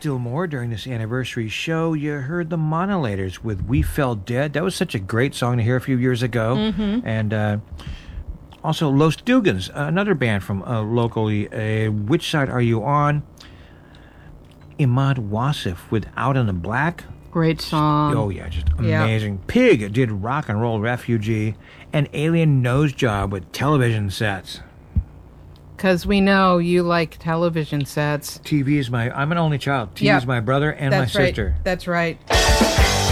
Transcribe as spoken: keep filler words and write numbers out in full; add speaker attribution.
Speaker 1: still more during this anniversary show. You heard the Monolators with We Fell Dead. That was such a great song to hear a few years ago.
Speaker 2: Mm-hmm.
Speaker 1: And uh, also Los Dugans, another band from uh, locally. Uh, Which Side Are You On? Imad Wasif with Out in the Black.
Speaker 2: Great song.
Speaker 1: Oh, yeah, just amazing. Yep. Pig did Rock and Roll Refugee. And Alien Nose Job with Television Sets.
Speaker 2: Because we know you like television sets.
Speaker 1: T V is my... I'm an only child. T V
Speaker 2: yep.
Speaker 1: is my brother and
Speaker 2: That's
Speaker 1: my
Speaker 2: right.
Speaker 1: sister.
Speaker 2: That's right.